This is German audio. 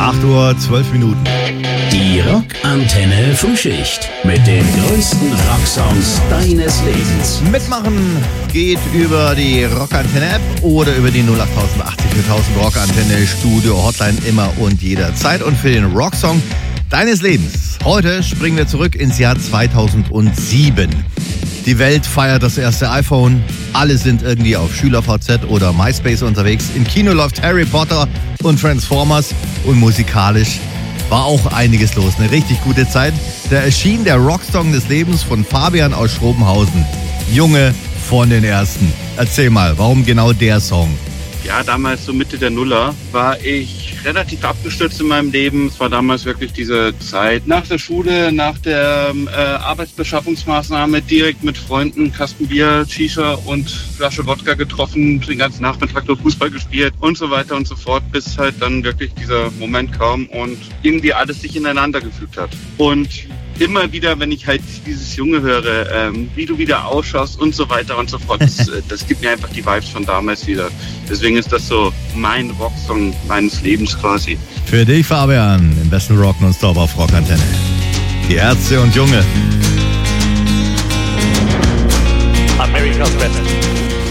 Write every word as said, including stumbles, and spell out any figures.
acht Uhr zwölf Minuten. Die Rockantenne Frühschicht mit den größten Rocksongs deines Lebens. Mitmachen geht über die Rockantenne-App oder über die null acht achtzig viertausend Rockantenne Studio Hotline immer und jederzeit. Und für den Rocksong deines Lebens. Heute springen wir zurück ins Jahr zweitausendsieben. Die Welt feiert das erste iPhone. Alle sind irgendwie auf SchülerVZ oder MySpace unterwegs. Im Kino läuft Harry Potter und Transformers. Und musikalisch war auch einiges los. Eine richtig gute Zeit. Da erschien der Rocksong des Lebens von Fabian aus Schrobenhausen. Junge von den Ersten. Erzähl mal, warum genau der Song? Ja, damals so Mitte der Nuller war ich relativ abgestürzt in meinem Leben. Es war damals wirklich diese Zeit nach der Schule, nach der äh, Arbeitsbeschaffungsmaßnahme direkt mit Freunden Kasten Bier, Shisha und Flasche Wodka getroffen, den ganzen Nachmittag nur Fußball gespielt und so weiter und so fort, bis halt dann wirklich dieser Moment kam und irgendwie alles sich ineinander gefügt hat. Und immer wieder, wenn ich halt dieses Junge höre, ähm, wie du wieder ausschaust und so weiter und so fort, das, das gibt mir einfach die Vibes von damals wieder. Deswegen ist das so mein Rocksong meines Lebens quasi. Für dich, Fabian, im besten Rock nonstop auf Rockantenne. Die Ärzte und Junge. America's Best.